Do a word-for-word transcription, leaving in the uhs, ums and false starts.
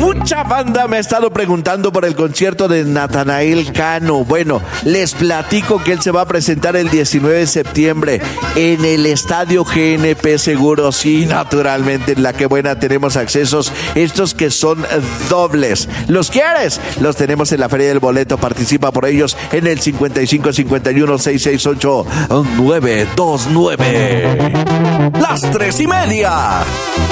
Mucha banda me ha estado preguntando por el concierto de Natanael Cano. Bueno, les platico que él se va a presentar el diecinueve de septiembre en el Estadio G N P Seguros y naturalmente en La Que Buena tenemos accesos estos que son dobles. ¿Los quieres? Los tenemos en la Feria del Boleto. Participa por ellos en el cincuenta y cinco cincuenta y uno seiscientos sesenta y ocho nueve dos nueve. Las tres y media.